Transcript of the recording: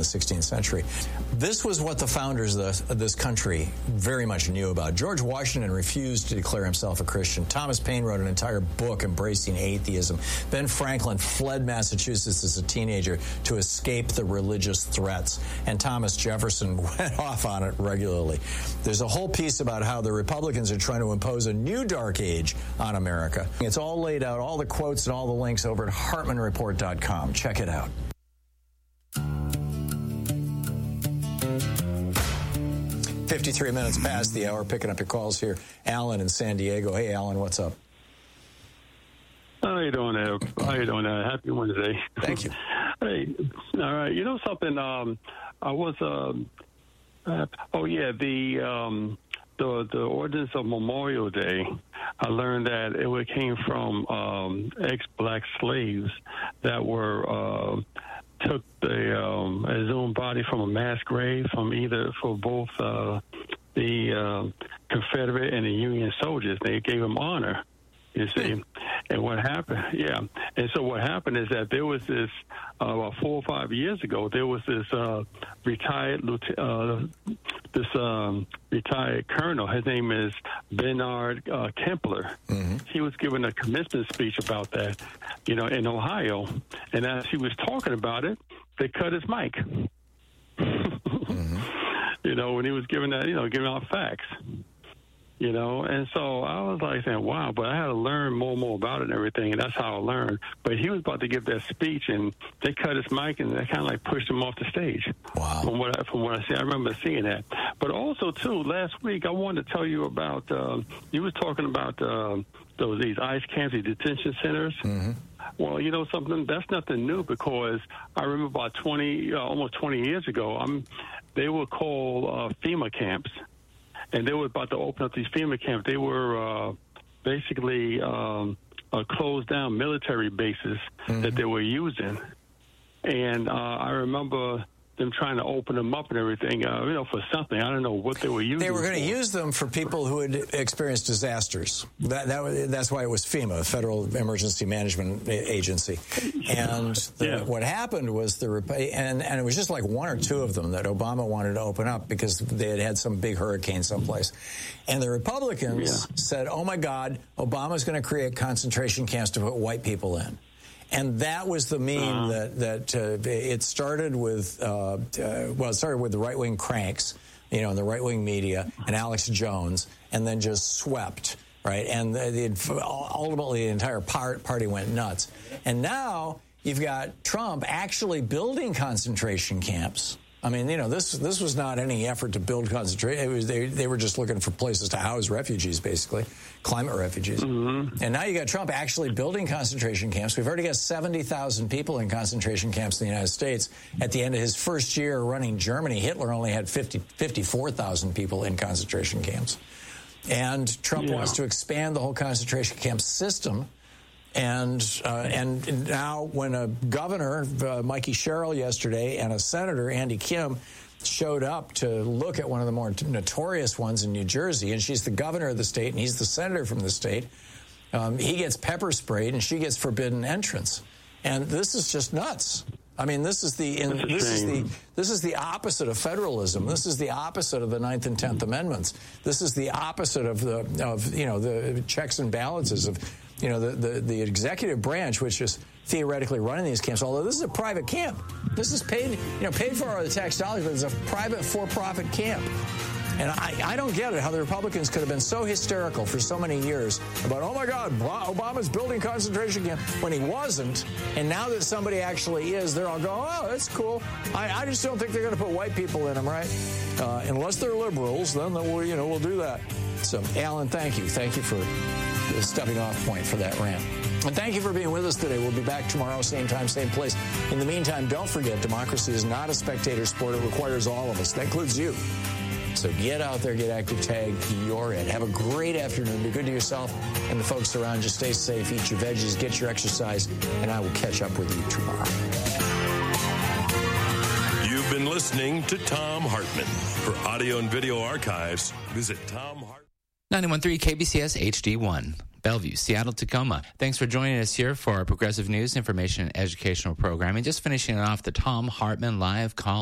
the 16th century. This was what the founders of this country very much knew about. George Washington refused to declare himself a Christian. Thomas Paine wrote an entire book embracing atheism. Ben Franklin fled Massachusetts as a teenager to escape the religious threats. And Thomas Jefferson went off on it regularly. There's a whole piece about how the Republicans are trying to impose a new dark age on America. It's all laid out, all the quotes and all the links over at HartmanReport.com. Check it out. 53 minutes past the hour, picking up your calls here. Alan in San Diego. Hey, Alan, what's up? How you doing, Ed? How you doing? Happy Wednesday. Thank you. Hey, all right. You know something? I was, the ordinance of Memorial Day. I learned that it came from ex-black slaves that were took the exhumed body from a mass grave for both the Confederate and the Union soldiers. They gave them honor, you see. And what happened? Yeah. And so what happened is that there was this about 4 or 5 years ago. There was this retired colonel. His name is Bernard Kempler. Mm-hmm. He was giving a commencement speech about that, in Ohio. And as he was talking about it, they cut his mic. Mm-hmm. When he was giving that, giving out facts. And so I was like saying, wow, but I had to learn more about it and everything, and that's how I learned. But he was about to give that speech, and they cut his mic, and they kind of like pushed him off the stage. Wow. From what I see, I remember seeing that. But also, too, last week, I wanted to tell you about, you was talking about these ICE camps, these detention centers. Mm-hmm. Well, something, that's nothing new, because I remember about almost 20 years ago, they were called FEMA camps. And they were about to open up these FEMA camps. They were basically closed down military bases mm-hmm. that they were using. And I remember them trying to open them up and everything, for something. I don't know what they were using. They were going to use them for people who had experienced disasters. That's why it was FEMA, Federal Emergency Management Agency. And what happened was and it was just like 1 or 2 of them that Obama wanted to open up because they had some big hurricane someplace. And the Republicans said, oh, my God, Obama's going to create concentration camps to put white people in. And that was the meme that it started with. It started with the right-wing cranks, and the right-wing media, and Alex Jones, and then just swept, right? And ultimately, the entire party went nuts. And now you've got Trump actually building concentration camps. I mean, this was not any effort to build concentration. They were just looking for places to house refugees, basically, climate refugees. Mm-hmm. And now you got Trump actually building concentration camps. We've already got 70,000 people in concentration camps in the United States. At the end of his first year running Germany, Hitler only had 54,000 people in concentration camps. And Trump wants to expand the whole concentration camp system. And now when a governor, Mikey Sherrill yesterday, and a senator, Andy Kim, showed up to look at one of the more notorious ones in New Jersey, and she's the governor of the state, and he's the senator from the state, he gets pepper sprayed, and she gets forbidden entrance. And this is just nuts. I mean, this is the opposite of federalism. This is the opposite of the 9th and 10th Amendments. This is the opposite of the checks and balances of the executive branch, which is theoretically running these camps. Although this is a private camp, this is paid for by the tax dollars, but it's a private for-profit camp. And I don't get it, how the Republicans could have been so hysterical for so many years about, oh, my God, Obama's building concentration camp, when he wasn't. And now that somebody actually is, they're all going, oh, that's cool. I just don't think they're going to put white people in them, right? Unless they're liberals, then we'll do that. So, Alan, thank you. Thank you for the stepping off point for that rant. And thank you for being with us today. We'll be back tomorrow, same time, same place. In the meantime, don't forget, democracy is not a spectator sport. It requires all of us. That includes you. So get out there, get active, tag your it. Have a great afternoon. Be good to yourself and the folks around you. Stay safe, eat your veggies, get your exercise, and I will catch up with you tomorrow. You've been listening to Thom Hartmann. For audio and video archives, visit Thom Hartmann. 91.3 KBCS HD1. Bellevue, Seattle, Tacoma. Thanks for joining us here for our progressive news, information, and educational programming. Just finishing off the Thom Hartmann live call